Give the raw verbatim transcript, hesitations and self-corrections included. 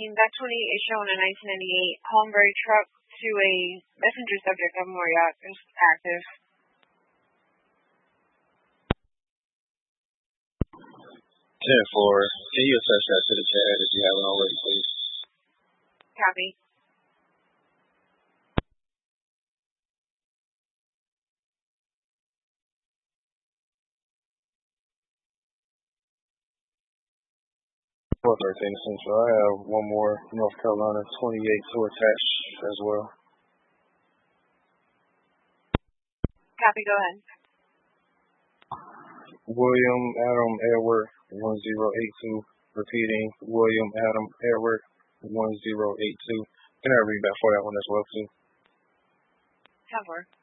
nineteen. That twenty-eight is showing a nineteen ninety-eight Holmberg truck to a messenger subject of Moriarty is active. ten four, can you attach that to the chat if you haven't already, please? Copy. four thirteen Central. I have one more North Carolina twenty-eight to attach as well. Copy, go ahead. William Adam Edward one zero eight two. Repeating, William Adam Edward one zero eight two. Can I read that for that one as well, too? Cover.